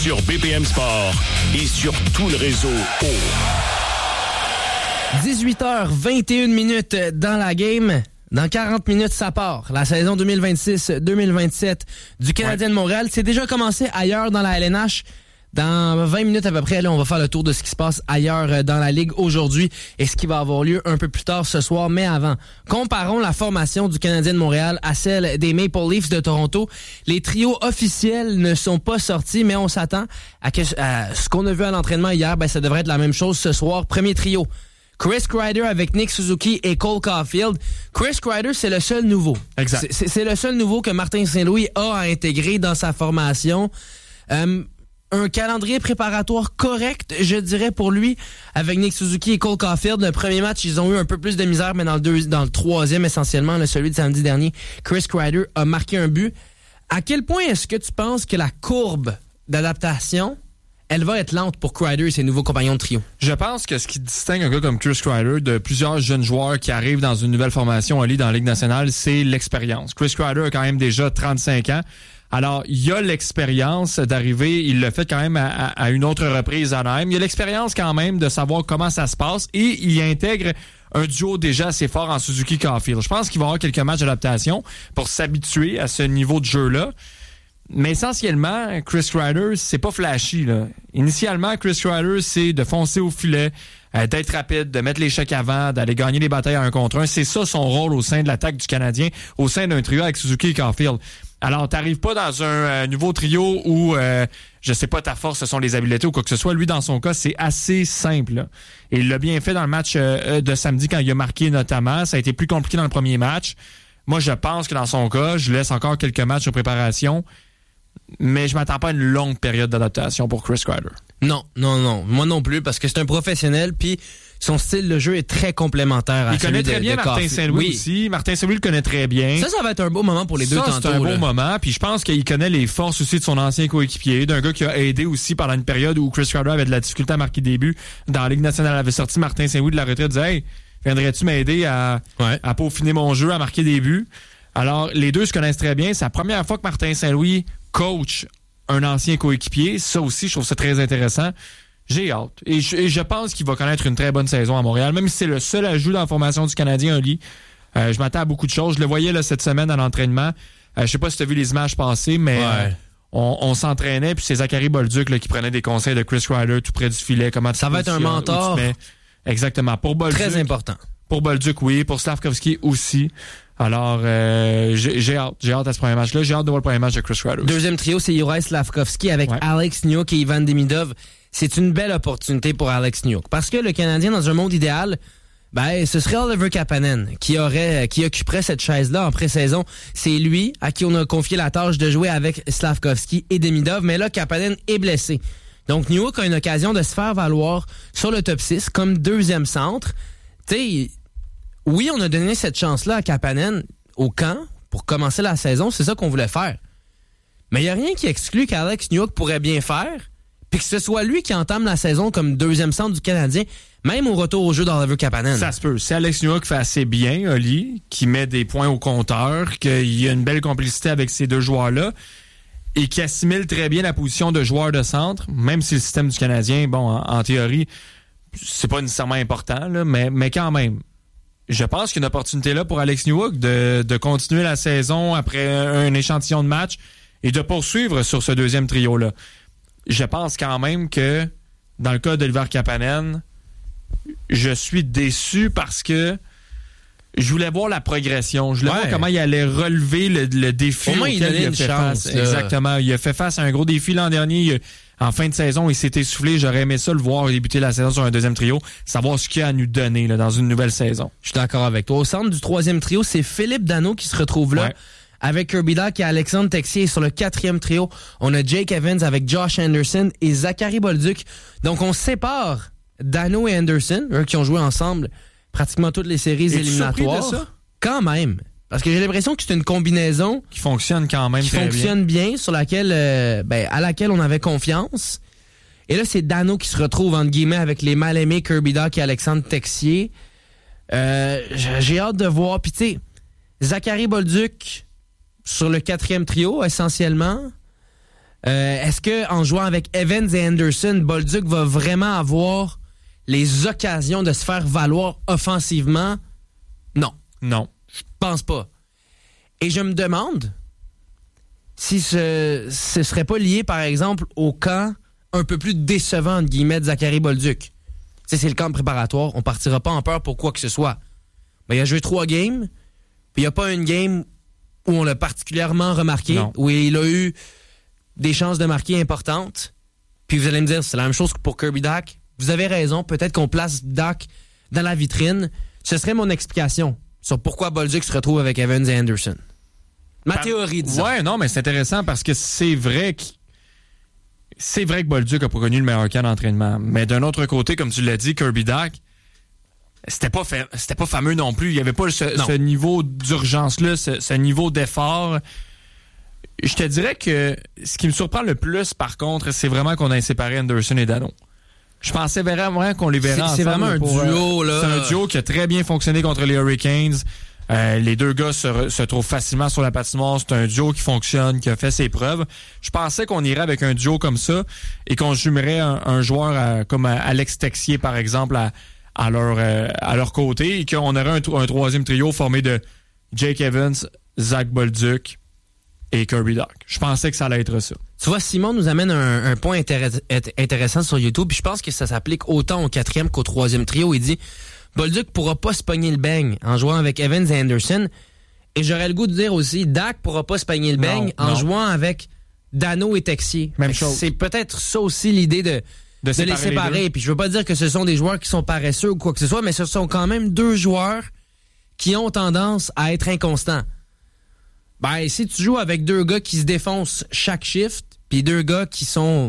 sur BPM Sport et sur tout le réseau 18h21 dans la game. Dans 40 minutes, ça part. La saison 2026-2027 du Canadien de Montréal. C'est déjà commencé ailleurs dans la LNH. Dans 20 minutes à peu près, là, on va faire le tour de ce qui se passe ailleurs dans la Ligue aujourd'hui et ce qui va avoir lieu un peu plus tard ce soir. Mais avant, comparons la formation du Canadien de Montréal à celle des Maple Leafs de Toronto. Les trios officiels ne sont pas sortis, mais on s'attend à ce qu'on a vu à l'entraînement hier. Ben, ça devrait être la même chose ce soir. Premier trio. Chris Kreider avec Nick Suzuki et Cole Caulfield. Chris Kreider, c'est le seul nouveau. Exact. C'est le seul nouveau que Martin Saint-Louis a à intégrer dans sa formation. Un calendrier préparatoire correct, je dirais, pour lui, avec Nick Suzuki et Cole Caulfield. Le premier match, ils ont eu un peu plus de misère, mais dans le troisième, essentiellement, celui de samedi dernier, Chris Kreider a marqué un but. À quel point est-ce que tu penses que la courbe d'adaptation, elle va être lente pour Kreider et ses nouveaux compagnons de trio? Je pense que ce qui distingue un gars comme Chris Kreider de plusieurs jeunes joueurs qui arrivent dans une nouvelle formation en Ligue nationale, c'est l'expérience. Chris Kreider a quand même déjà 35 ans. Alors, il a l'expérience d'arriver, il l'a fait quand même à une autre reprise à Anaheim. Il a l'expérience quand même de savoir comment ça se passe et il intègre un duo déjà assez fort en Suzuki-Caulfield. Je pense qu'il va y avoir quelques matchs d'adaptation pour s'habituer à ce niveau de jeu-là. Mais essentiellement, Chris Kreider, c'est pas flashy, là. Initialement, Chris Kreider, c'est de foncer au filet, d'être rapide, de mettre l'échec avant, d'aller gagner les batailles à 1 contre 1. C'est ça son rôle au sein de l'attaque du Canadien, au sein d'un trio avec Suzuki et Caulfield. Alors, t'arrives pas dans un nouveau trio où, je sais pas, ta force, ce sont les habiletés ou quoi que ce soit. Lui, dans son cas, c'est assez simple, là. Et il l'a bien fait dans le match de samedi quand il a marqué notamment. Ça a été plus compliqué dans le premier match. Moi, je pense que dans son cas, je laisse encore quelques matchs de préparation. Mais je m'attends pas à une longue période d'adaptation pour Chris Kreider. Non. Moi non plus, parce que c'est un professionnel, puis son style de jeu est très complémentaire à celui de Caulfield. Il connaît très bien Martin Saint-Louis aussi. Martin Saint-Louis le connaît très bien. Ça va être un beau moment pour les deux tantôt. C'est un beau moment, puis je pense qu'il connaît les forces aussi de son ancien coéquipier, d'un gars qui a aidé aussi pendant une période où Chris Kreider avait de la difficulté à marquer des buts. Dans la Ligue nationale, il avait sorti Martin Saint-Louis de la retraite, disait « Hey, viendrais-tu m'aider à peaufiner mon jeu, à marquer des buts? » Alors, les deux se connaissent très bien. C'est la première fois que Martin Saint-Louis coach un ancien coéquipier. Ça aussi, je trouve ça très intéressant. J'ai hâte. Et je pense qu'il va connaître une très bonne saison à Montréal, même si c'est le seul ajout dans la formation du Canadien, Oli. Je m'attends à beaucoup de choses. Je le voyais là cette semaine à l'entraînement. Je sais pas si tu as vu les images passées, mais on s'entraînait, puis c'est Zachary Bolduc là, qui prenait des conseils de Chris Kreider tout près du filet. Comment ça va être un mentor. Exactement. Pour Bolduc. Très important. Pour Bolduc, oui. Pour Slafkovský aussi. Alors, j'ai hâte à ce premier match-là. J'ai hâte de voir le premier match de Chris Kreider. Deuxième trio, c'est Juraj Slafkovský avec Alex Newhook et Ivan Demidov. C'est une belle opportunité pour Alex Newhook. Parce que le Canadien, dans un monde idéal, ce serait Oliver Kapanen qui occuperait cette chaise-là en pré-saison. C'est lui à qui on a confié la tâche de jouer avec Slafkovský et Demidov. Mais là, Kapanen est blessé. Donc, Newhook a une occasion de se faire valoir sur le top 6 comme deuxième centre. Tu sais, oui, on a donné cette chance-là à Kapanen au camp pour commencer la saison. C'est ça qu'on voulait faire. Mais il n'y a rien qui exclut qu'Alex Newhook pourrait bien faire puis que ce soit lui qui entame la saison comme deuxième centre du Canadien, même au retour au jeu d'Oliver Kapanen. Ça se peut. Si Alex Newhook fait assez bien, Oli, qui met des points au compteur, qu'il y a une belle complicité avec ces deux joueurs-là et qui assimile très bien la position de joueur de centre, même si le système du Canadien, en théorie, c'est pas nécessairement important, là, mais quand même. Je pense qu'il y a une opportunité là pour Alex Newhook de continuer la saison après un échantillon de match et de poursuivre sur ce deuxième trio-là. Je pense quand même que, dans le cas d'Oliver Kapanen, je suis déçu parce que je voulais voir la progression. Je voulais voir comment il allait relever le défi auquel il a fait face. Exactement. Il a fait face à un gros défi l'an dernier. En fin de saison, il s'est essoufflé. J'aurais aimé ça le voir débuter la saison sur un deuxième trio, savoir ce qu'il a à nous donner là, dans une nouvelle saison. Je suis d'accord avec toi. Au centre du troisième trio, c'est Philippe Danault qui se retrouve là. Avec Kirby Dach et Alexandre Texier. Sur le quatrième trio, on a Jake Evans avec Josh Anderson et Zachary Bolduc. Donc, on sépare Danault et Anderson, eux qui ont joué ensemble pratiquement toutes les séries éliminatoires. Es-tu surpris de ça? Quand même. Parce que j'ai l'impression que c'est une combinaison qui fonctionne quand même qui fonctionne bien, sur laquelle à laquelle on avait confiance. Et là, c'est Danault qui se retrouve entre guillemets avec les mal-aimés Kirby Dach et Alexandre Texier. J'ai hâte de voir. Puis tu sais, Zachary Bolduc sur le quatrième trio essentiellement. Est-ce que en jouant avec Evans et Anderson, Bolduc va vraiment avoir les occasions de se faire valoir offensivement? Non. Je pense pas. Et je me demande si ce serait pas lié, par exemple, au camp un peu plus décevant, entre guillemets, de Zachary Bolduc. C'est le camp préparatoire. On partira pas en peur pour quoi que ce soit. Mais il a joué 3 games, puis il n'y a pas une game où on l'a particulièrement remarqué, où il a eu des chances de marquer importantes. Puis vous allez me dire, c'est la même chose que pour Kirby Dach. Vous avez raison, peut-être qu'on place Dach dans la vitrine. Ce serait mon explication sur pourquoi Bolduc se retrouve avec Evans et Anderson. Ma théorie, disons. Ouais, non, mais c'est intéressant parce que c'est vrai que Bolduc a pas connu le meilleur camp d'entraînement. Mais d'un autre côté, comme tu l'as dit, Kirby Dach, c'était pas fameux non plus. Il y avait pas ce niveau d'urgence-là, ce niveau d'effort. Je te dirais que ce qui me surprend le plus, par contre, c'est vraiment qu'on ait séparé Anderson et Danault. Je pensais vraiment qu'on les verrait ensemble. C'est vraiment un duo, là. C'est un duo qui a très bien fonctionné contre les Hurricanes. Les deux gars se trouvent facilement sur la patinoire. C'est un duo qui fonctionne, qui a fait ses preuves. Je pensais qu'on irait avec un duo comme ça et qu'on jumerait un joueur comme Alex Texier, par exemple, à leur côté, et qu'on aurait un troisième trio formé de Jake Evans, Zach Bolduc et Kirby Dach. Je pensais que ça allait être ça. Tu vois, Simon nous amène un point intéressant sur YouTube, puis je pense que ça s'applique autant au 4e qu'au 3e trio. Il dit Bolduc pourra pas se pogner le beigne en jouant avec Evans et Anderson. Et j'aurais le goût de dire aussi, Dach pourra pas se pogner le beigne en jouant avec Danault et Texier. Même chose. C'est peut-être ça aussi l'idée de les séparer. Puis je veux pas dire que ce sont des joueurs qui sont paresseux ou quoi que ce soit, mais ce sont quand même 2 joueurs qui ont tendance à être inconstants. Ben, si tu joues avec 2 gars qui se défoncent chaque shift, puis 2 gars qui sont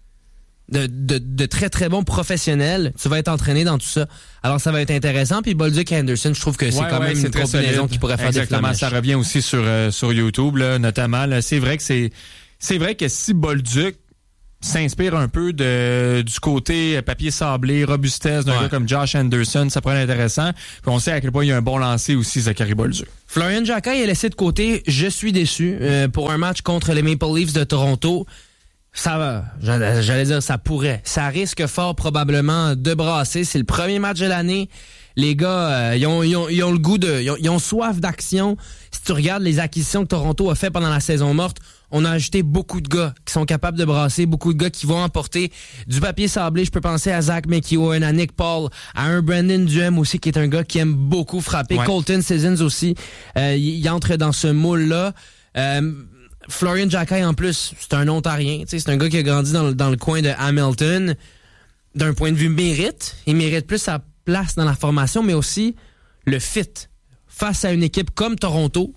de très très bons professionnels, tu vas être entraîné dans tout ça. Alors ça va être intéressant. Puis Bolduc et Anderson, je trouve que c'est quand même une combinaison qui pourrait faire des flamèches. Ça revient aussi sur YouTube, là, notamment. Là, c'est vrai que si Bolduc s'inspire un peu du côté papier sablé, robustesse d'un gars comme Josh Anderson, ça pourrait être intéressant. Puis on sait à quel point il y a un bon lancer aussi, Zachary Bolduc. Florian Giacai est laissé de côté. Je suis déçu pour un match contre les Maple Leafs de Toronto. Ça va, j'allais dire ça pourrait. Ça risque fort probablement de brasser. C'est le premier match de l'année. Les gars, ils ont le goût ils ont soif d'action. Si tu regardes les acquisitions que Toronto a fait pendant la saison morte, on a ajouté beaucoup de gars qui sont capables de brasser, beaucoup de gars qui vont emporter du papier sablé. Je peux penser à Zach McEwen, à Nick Paul, à un Brandon Duhem aussi, qui est un gars qui aime beaucoup frapper. Ouais. Colton Sissons aussi, il entre dans ce moule-là. Florian Giacai, en plus, c'est un Ontarien. C'est un gars qui a grandi dans le coin de Hamilton. D'un point de vue mérite, il mérite plus sa place dans la formation, mais aussi le fit. Face à une équipe comme Toronto,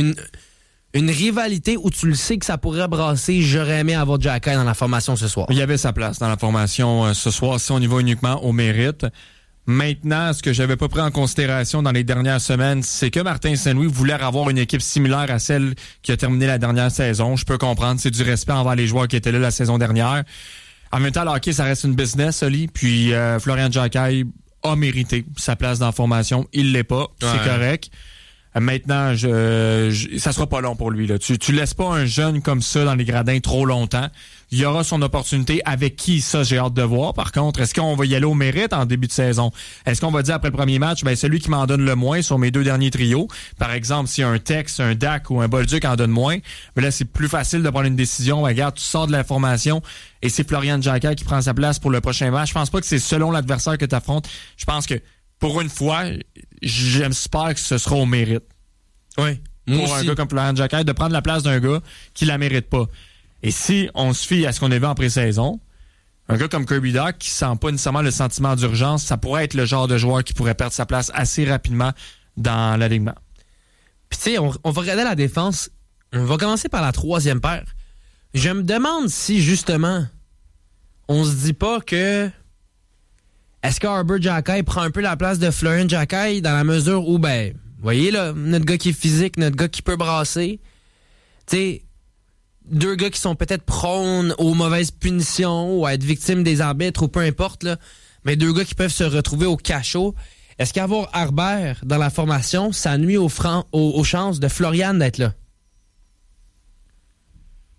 une rivalité où tu le sais que ça pourrait brasser, j'aurais aimé avoir Giacai dans la formation ce soir. Il y avait sa place dans la formation ce soir, si on y va uniquement au mérite. Maintenant, ce que j'avais pas pris en considération dans les dernières semaines, c'est que Martin Saint-Louis voulait avoir une équipe similaire à celle qui a terminé la dernière saison. Je peux comprendre, c'est du respect envers les joueurs qui étaient là la saison dernière. En même temps, le hockey, ça reste une business, Oli. Puis Florian Giacai a mérité sa place dans la formation. Il l'est pas, c'est correct. Maintenant, ça sera pas long pour lui. Là. Tu laisses pas un jeune comme ça dans les gradins trop longtemps. Il y aura son opportunité. Avec qui, ça, j'ai hâte de voir. Par contre, est-ce qu'on va y aller au mérite en début de saison? Est-ce qu'on va dire après le premier match, celui qui m'en donne le moins sur mes 2 derniers trios, par exemple, si un Tex, un Dach ou un Bolduc en donne moins, mais là, c'est plus facile de prendre une décision. Regarde, tu sors de la formation et c'est Florian Giacai qui prend sa place pour le prochain match. Je pense pas que c'est selon l'adversaire que tu affrontes. Je pense que pour une fois, j'espère que ce sera au mérite. Oui. Pour un gars comme Florian Giacai, de prendre la place d'un gars qui la mérite pas. Et si on se fie à ce qu'on a vu en pré-saison, un gars comme Kirby Dach qui sent pas nécessairement le sentiment d'urgence, ça pourrait être le genre de joueur qui pourrait perdre sa place assez rapidement dans l'alignement. Puis tu sais, on va regarder la défense. On va commencer par la 3e paire. Je me demande si, justement, on se dit pas que est-ce que Arber Giacai prend un peu la place de Florian Giacai dans la mesure où, vous voyez là, notre gars qui est physique, notre gars qui peut brasser, tu sais, 2 gars qui sont peut-être prônes aux mauvaises punitions ou à être victimes des arbitres ou peu importe, là, mais 2 gars qui peuvent se retrouver au cachot. Est-ce qu'avoir Arber dans la formation, ça nuit aux chances de Florian d'être là?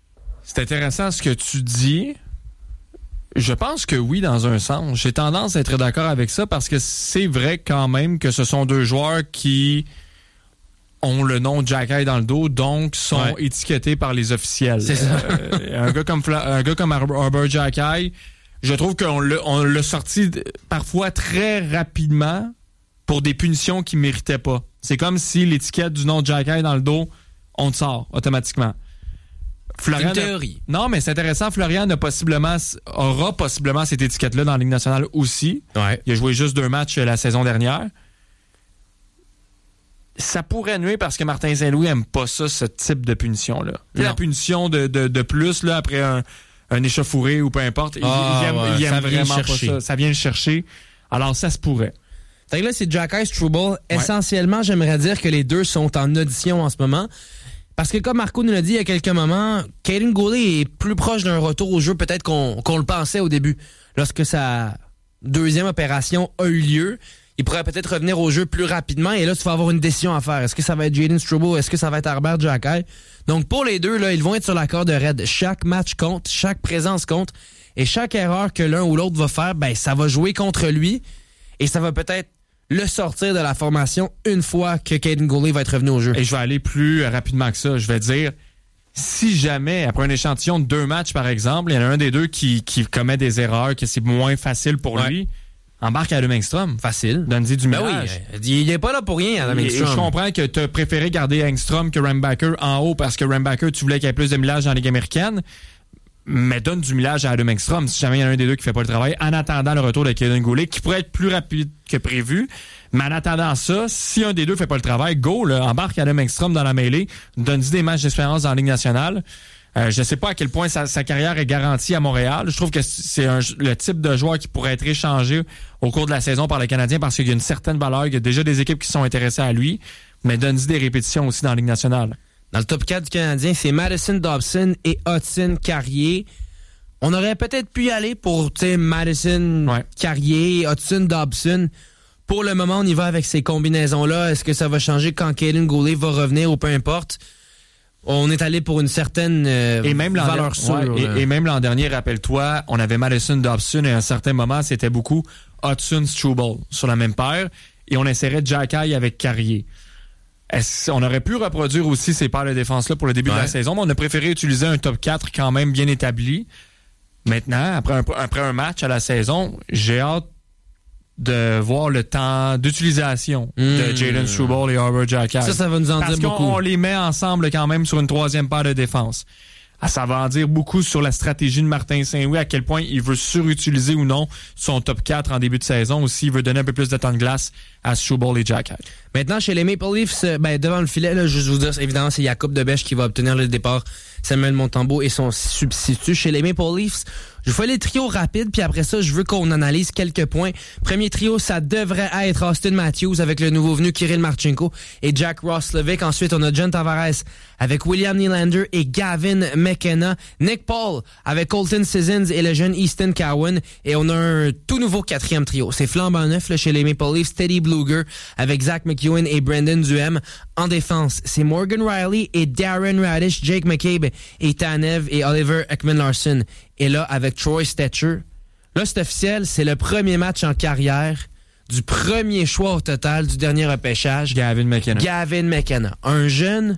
C'est intéressant ce que tu dis. Je pense que oui, dans un sens. J'ai tendance à être d'accord avec ça parce que c'est vrai quand même que ce sont deux joueurs qui ont le nom Xhekaj dans le dos, donc sont étiquetés par les officiels. C'est ça. Un gars comme Arber Xhekaj, je trouve qu'on l'a sorti parfois très rapidement pour des punitions qu'il ne méritait pas. C'est comme si l'étiquette du nom Xhekaj dans le dos, on te sort automatiquement. Florian c'est une théorie. Non, mais c'est intéressant. Florian aura possiblement cette étiquette-là dans la Ligue nationale aussi. Ouais. Il a joué juste 2 matchs la saison dernière. Ça pourrait nuire parce que Martin Saint-Louis aime pas ça, ce type de punition-là. La punition de plus là, après un échauffouré ou peu importe. Il aime vraiment pas ça. Ça vient le chercher. Alors, ça se pourrait. Donc là, c'est Xhekaj Struble. Essentiellement, j'aimerais dire que les deux sont en audition en ce moment. Parce que comme Marco nous l'a dit il y a quelques moments, Kaiden Guhle est plus proche d'un retour au jeu peut-être qu'on le pensait au début. Lorsque sa deuxième opération a eu lieu, il pourrait peut-être revenir au jeu plus rapidement. Et là, tu vas avoir une décision à faire. Est-ce que ça va être Jaden Struble? Est-ce que ça va être Arber Xhekaj? Donc pour les deux, là, ils vont être sur la corde raide. Chaque match compte, chaque présence compte. Et chaque erreur que l'un ou l'autre va faire, ben ça va jouer contre lui. Et ça va peut-être le sortir de la formation une fois que Kaiden Guhle va être revenu au jeu. Et je vais aller plus rapidement que ça. Je vais dire, si jamais, après un échantillon de 2 matchs, par exemple, il y en a un des deux qui commet des erreurs, que c'est moins facile pour lui, embarque Adam Engstrom. Facile. Donne-y du mirage. Oui, il n'est pas là pour rien, Adam Engstrom. Et je comprends que tu as préféré garder Engstrom que Rembacher en haut parce que Rembacher, tu voulais qu'il y ait plus de millage dans la Ligue américaine. Mais donne du millage à Adam Engstrom si jamais il y en a un des deux qui fait pas le travail en attendant le retour de Kaiden Guhle qui pourrait être plus rapide que prévu. Mais en attendant ça, si un des deux fait pas le travail, go, là, embarque Adam Engstrom dans la mêlée, donne-y des matchs d'expérience dans la Ligue nationale. Je sais pas à quel point sa carrière est garantie à Montréal. Je trouve que c'est le type de joueur qui pourrait être échangé au cours de la saison par les Canadiens parce qu'il y a une certaine valeur. Il y a déjà des équipes qui sont intéressées à lui. Mais donne-y des répétitions aussi dans la Ligue nationale. Dans le top 4 du Canadien, c'est Madison Dobson et Hudson Carrier. On aurait peut-être pu y aller pour Madison Carrier, Hudson Dobson. Pour le moment, on y va avec ces combinaisons-là. Est-ce que ça va changer quand Kaiden Guhle va revenir ou peu importe? On est allé pour une certaine valeur sûre. Et même l'an dernier, rappelle-toi, on avait Madison Dobson et à un certain moment, c'était beaucoup Hudson Struble sur la même paire. Et on essaierait Xhekaj avec Carrier. On aurait pu reproduire aussi ces paires de défense-là pour le début de la saison, mais on a préféré utiliser un top 4 quand même bien établi. Maintenant, après un match à la saison, j'ai hâte de voir le temps d'utilisation de Jaden Struble et Arber Xhekaj. Ça va nous en dire beaucoup. Parce qu'on les met ensemble quand même sur une 3e paire de défense. Ça va en dire beaucoup sur la stratégie de Martin Saint-Louis, à quel point il veut surutiliser ou non son top 4 en début de saison, ou s'il veut donner un peu plus de temps de glace à Struble et Xhekaj. Maintenant, chez les Maple Leafs, devant le filet, là, juste vous dire, évidemment, c'est Jakub Debèche qui va obtenir le départ. Samuel Montembeault et son substitut. Chez les Maple Leafs, je fais les trios rapides, puis après ça, je veux qu'on analyse quelques points. Premier trio, ça devrait être Austin Matthews avec le nouveau venu Kirill Marchenko et Jack Roslovic. Ensuite, on a John Tavares avec William Nylander et Gavin McKenna. Nick Paul avec Colton Sissons et le jeune Easton Cowan. Et on a un tout nouveau 4e trio. C'est flambant neuf là, chez les Maple Leafs. Teddy Bluger avec Zach McEwen et Brandon Duhem. En défense, c'est Morgan Riley et Darren Radish, Jake McCabe et Tanev et Oliver Ekman-Larsson. Et là, avec Troy Stecher, là, c'est officiel, c'est le premier match en carrière du premier choix au total du dernier repêchage. Gavin McKenna. Un jeune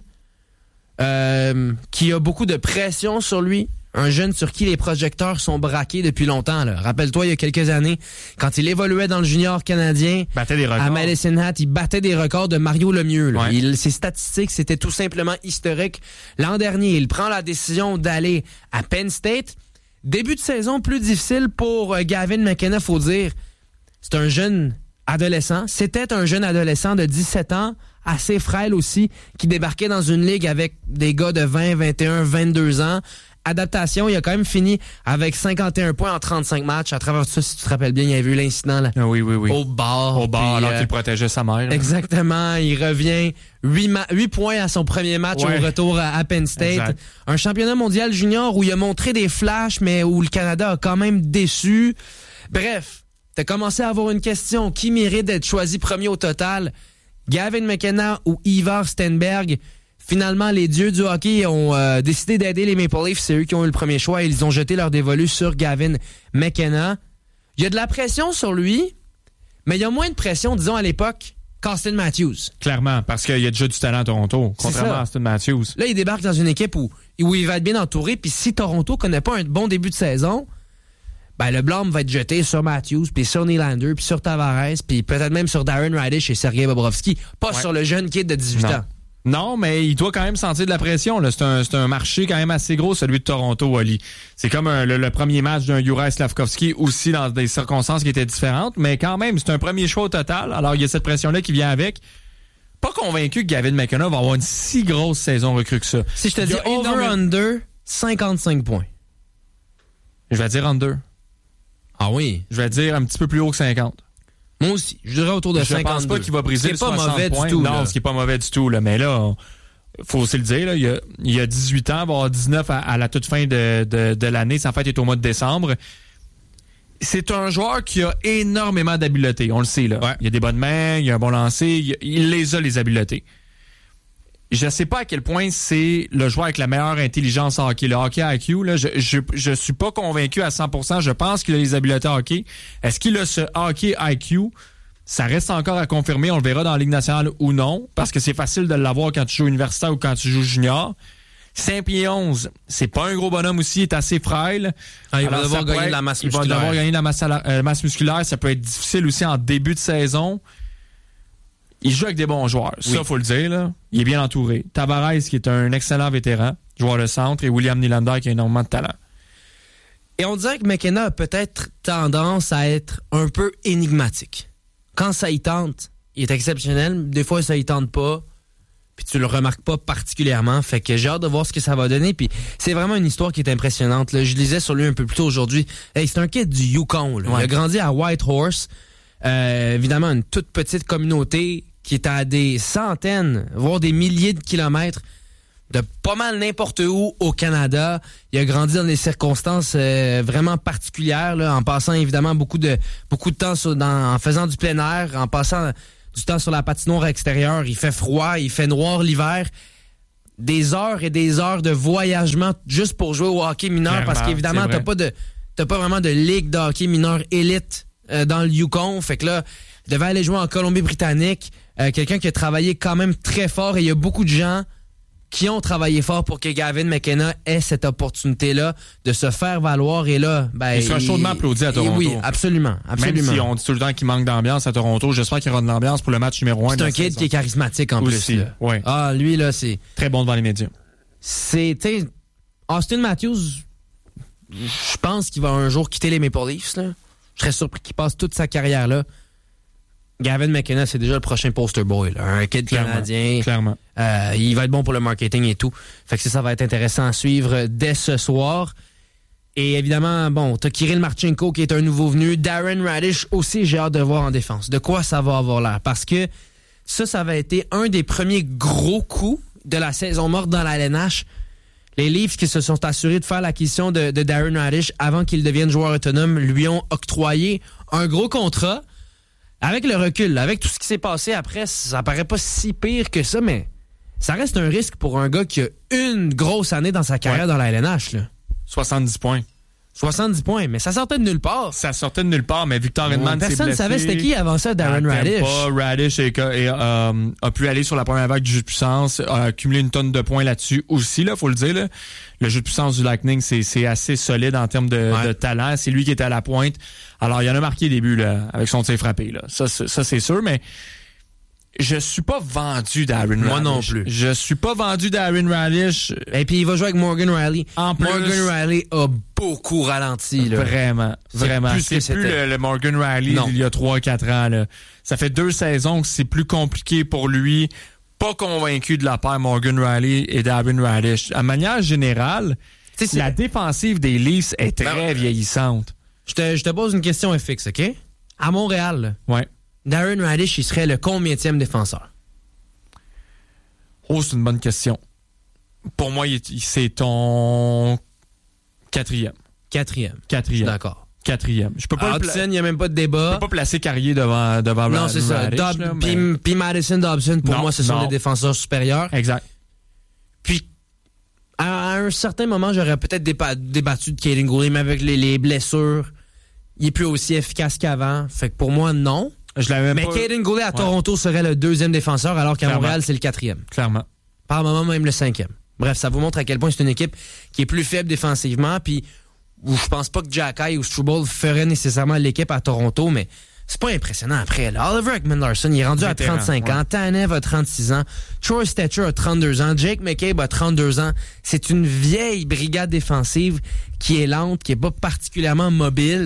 qui a beaucoup de pression sur lui. Un jeune sur qui les projecteurs sont braqués depuis longtemps. Là. Rappelle-toi, il y a quelques années, quand il évoluait dans le junior canadien, à Medicine Hat, il battait des records de Mario Lemieux. Là. Ses statistiques, c'était tout simplement historique. L'an dernier, il prend la décision d'aller à Penn State. Début de saison plus difficile pour Gavin McKenna, faut dire. C'est un jeune adolescent. C'était un jeune adolescent de 17 ans, assez frêle aussi, qui débarquait dans une ligue avec des gars de 20, 21, 22 ans. Adaptation, il a quand même fini avec 51 points en 35 matchs. À travers tout ça, si tu te rappelles bien, il y avait eu l'incident là, oui. au bar. Alors qu'il protégeait sa mère. Là. Exactement. Il revient 8 points à son premier match au retour à Penn State. Exact. Un championnat mondial junior où il a montré des flashs, mais où le Canada a quand même déçu. Bref, t'as commencé à avoir une question. Qui mérite d'être choisi premier au total? Gavin McKenna ou Ivar Stenberg? Finalement, les dieux du hockey ont décidé d'aider les Maple Leafs. C'est eux qui ont eu le premier choix. Ils ont jeté leur dévolu sur Gavin McKenna. Il y a de la pression sur lui, mais il y a moins de pression, disons, à l'époque, qu'Austin Matthews. Clairement, parce qu'il y a déjà du talent à Toronto, contrairement à Austin Matthews. Là, il débarque dans une équipe où il va être bien entouré, puis si Toronto connaît pas un bon début de saison, ben le blâme va être jeté sur Matthews, puis sur Nylander, puis sur Tavares, puis peut-être même sur Darren Raddysh et Sergei Bobrovsky, pas sur le jeune kid de 18 ans. Non, mais il doit quand même sentir de la pression. Là. C'est un marché quand même assez gros, celui de Toronto, Oli. C'est comme le premier match d'un Juraj Slafkovský, aussi dans des circonstances qui étaient différentes, mais quand même, c'est un premier choix au total. Alors, il y a cette pression-là qui vient avec. Pas convaincu que Gavin McKenna va avoir une si grosse saison recrue que ça. Si je te dis over-under, 55 points. Je vais dire under. Ah oui? Je vais dire un petit peu plus haut que 50. Moi aussi, je dirais autour de 52. Je pense pas qu'il va briser le 60 points. C'est pas mauvais du tout. Non, ce qui est pas mauvais du tout. Là. Mais là, faut aussi le dire, là, il y a 18 ans, il va avoir 19 à la toute fin de l'année. Sa fête est au mois de décembre. C'est un joueur qui a énormément d'habiletés. On le sait, là. Ouais. Il a des bonnes mains, il a un bon lancer, il les a, les habiletés. Je sais pas à quel point c'est le joueur avec la meilleure intelligence hockey. Le hockey IQ, là, je suis pas convaincu à 100%. Je pense qu'il a les habiletés hockey. Est-ce qu'il a ce hockey IQ? Ça reste encore à confirmer. On le verra dans la Ligue nationale ou non. Parce que c'est facile de l'avoir quand tu joues universitaire ou quand tu joues junior. 5 pieds 11, c'est pas un gros bonhomme aussi. Il est assez frêle. Il va devoir gagner de la masse musculaire. Il va devoir gagner de la masse musculaire. Ça peut être difficile aussi en début de saison. Il joue avec des bons joueurs. Oui. Ça, faut le dire, là. Il est bien entouré. Tavares, qui est un excellent vétéran, joueur de centre, et William Nylander, qui a énormément de talent. Et on dirait que McKenna a peut-être tendance à être un peu énigmatique. Quand ça y tente, il est exceptionnel. Des fois, ça y tente pas. Puis tu le remarques pas particulièrement. Fait que j'ai hâte de voir ce que ça va donner. Puis c'est vraiment une histoire qui est impressionnante. Là. Je lisais sur lui un peu plus tôt aujourd'hui. Hey, c'est un kid du Yukon. Là. Ouais. Il a grandi à Whitehorse. Évidemment, une toute petite communauté qui est à des centaines, voire des milliers de kilomètres de pas mal n'importe où au Canada. Il a grandi dans des circonstances vraiment particulières, là, en passant évidemment beaucoup de temps en faisant du plein air, en passant du temps sur la patinoire extérieure. Il fait froid, il fait noir l'hiver. Des heures et des heures de voyagement juste pour jouer au hockey mineur. Clairement, parce qu'évidemment, t'as pas vraiment de ligue de hockey mineur élite dans le Yukon. Fait que là, il devait aller jouer en Colombie-Britannique. Quelqu'un qui a travaillé quand même très fort, et il y a beaucoup de gens qui ont travaillé fort pour que Gavin McKenna ait cette opportunité-là de se faire valoir. Et là, ben, il sera chaudement applaudi à Toronto. Oui, absolument. Même si on dit tout le temps qu'il manque d'ambiance à Toronto, j'espère qu'il y aura de l'ambiance pour le match numéro 1. C'est un kid qui est charismatique en aussi, plus. Là. Ouais. Ah, lui, là, c'est... Très bon devant les médias. C'est, tu sais, Austin Matthews, je pense qu'il va un jour quitter les Maple Leafs, là. Je serais surpris qu'il passe toute sa carrière là. Gavin McKenna, c'est déjà le prochain poster boy, là. Un kid canadien. Clairement. Il va être bon pour le marketing et tout. Fait que ça va être intéressant à suivre dès ce soir. Et évidemment, bon, t'as Kirill Marchenko qui est un nouveau venu. Darren Raddysh aussi, j'ai hâte de voir en défense. De quoi ça va avoir l'air? Parce que ça va être un des premiers gros coups de la saison morte dans la LNH. Les Leafs qui se sont assurés de faire l'acquisition de Darren Raddysh avant qu'il devienne joueur autonome lui ont octroyé un gros contrat. Avec le recul, avec tout ce qui s'est passé après, ça paraît pas si pire que ça, mais ça reste un risque pour un gars qui a une grosse année dans sa carrière dans la LNH. Là. 70 points. 70 points, mais ça sortait de nulle part. Ça sortait de nulle part, mais Victor Hedman s'est blessé. Personne ne savait c'était qui avant ça, Darren Raddysh. Raddysh a pu aller sur la première vague du jeu de puissance, a accumulé une tonne de points là-dessus aussi, là, faut le dire. Là. Le jeu de puissance du Lightning, c'est assez solide en termes de talent. C'est lui qui était à la pointe. Alors, il en a marqué des buts là, avec son tir frappé. Là. Ça, c'est sûr, mais je suis pas vendu Darren Raddysh. Moi non plus. Je suis pas vendu Darren Raddysh. Et puis il va jouer avec Morgan Rielly. En plus, Morgan Rielly a beaucoup ralenti. Là. Vraiment. C'est plus le Morgan Rielly d'il y a 3-4 ans. Là. Ça fait 2 saisons que c'est plus compliqué pour lui. Pas convaincu de la paire Morgan Rielly et Darren Raddysh. À manière générale, la défensive des Leafs est très vieillissante. Je te pose une question FX, OK? À Montréal, ouais. Darren Raddysh, il serait le combienième défenseur? Oh, c'est une bonne question. Pour moi, c'est ton 4e. 4e. D'accord. 4e. Je peux pas Hudson, il n'y a même pas de débat. Je peux pas placer Carrier devant Non, c'est ça. Puis Madison, Dobson, pour moi, ce sont des défenseurs supérieurs. Exact. À un certain moment, j'aurais peut-être débattu de Kaiden Guhle, mais avec les blessures, il est plus aussi efficace qu'avant. Fait que pour moi, non. Mais Kaiden Guhle à Toronto serait le 2e défenseur, alors qu'à Montréal, c'est le 4e. Clairement. Par moment, même le 5e. Bref, ça vous montre à quel point c'est une équipe qui est plus faible défensivement, puis où je pense pas que Xhekaj ou Struble feraient nécessairement l'équipe à Toronto, mais c'est pas impressionnant après. Là. Oliver Ekman-Larsson, il est rendu à 35 ans. Tanev a 36 ans. Troy Stecher a 32 ans. Jake McCabe a 32 ans. C'est une vieille brigade défensive qui est lente, qui est pas particulièrement mobile.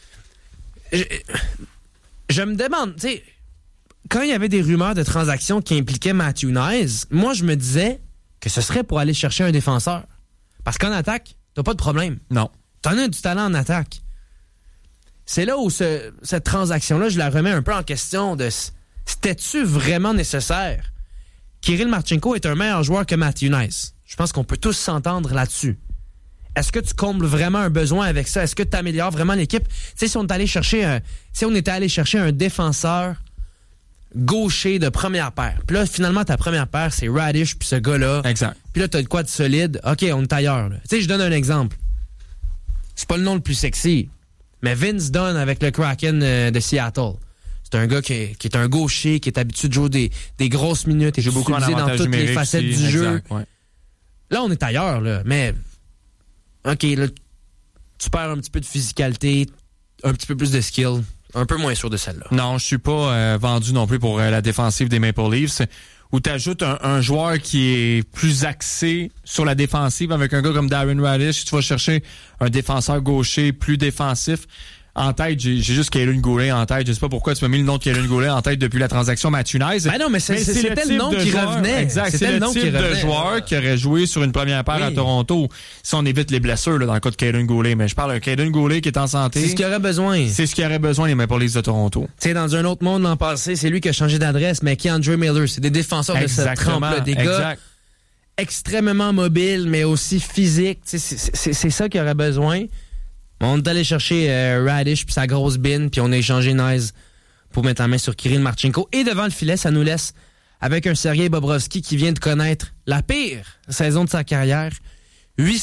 Je me demande, tu sais, quand il y avait des rumeurs de transactions qui impliquaient Matthew Knies, moi, je me disais que ce serait pour aller chercher un défenseur. Parce qu'en attaque, t'as pas de problème. Non. T'en as du talent en attaque. C'est là où cette transaction-là, je la remets un peu en question de c'était-tu vraiment nécessaire? Kirill Marchenko est un meilleur joueur que Matthew Knies. Je pense qu'on peut tous s'entendre là-dessus. Est-ce que tu combles vraiment un besoin avec ça? Est-ce que tu améliores vraiment l'équipe? Tu sais, si on était allé chercher un défenseur gaucher de première paire, puis là, finalement, ta première paire, c'est Radish, puis ce gars-là. Exact. Puis là, t'as de quoi de solide. OK, on est ailleurs. Tu sais, je donne un exemple. C'est pas le nom le plus sexy, mais Vince Dunn avec le Kraken de Seattle. C'est un gars qui est un gaucher, qui est habitué de jouer des grosses minutes et joue beaucoup dans toutes les facettes du jeu. Ouais. Là, on est ailleurs, là, mais OK, là, tu perds un petit peu de physicalité, un petit peu plus de skill, un peu moins sûr de celle-là. Non, je suis pas vendu non plus pour la défensive des Maple Leafs, où tu ajoutes un joueur qui est plus axé sur la défensive avec un gars comme Darren Radish. Tu vas chercher un défenseur gaucher plus défensif. En tête, j'ai juste Kaiden Guhle en tête. Je sais pas pourquoi tu m'as mis le nom de Kaiden Guhle en tête depuis la transaction Matthew Knies. Ben non, mais c'était le nom qui revenait. Exact, c'est le type de joueur qui aurait joué sur une première paire à Toronto. Si on évite les blessures là, dans le cas de Kaiden Guhle, mais je parle d'un Kaiden Guhle qui est en santé. C'est ce qu'il aurait besoin. C'est ce qu'il aurait besoin les Maple Leafs de Toronto. Tu sais, dans un autre monde l'an passé, c'est lui qui a changé d'adresse, mais K'Andre Miller, c'est des défenseurs de cette trempe-là, des gars extrêmement mobiles, mais aussi physiques. C'est ça qu'il aurait besoin. On est allé chercher Radish puis sa grosse bine, puis on a échangé Knies pour mettre la main sur Kirill Marchenko. Et devant le filet, ça nous laisse avec un Sergei Bobrovski qui vient de connaître la pire saison de sa carrière.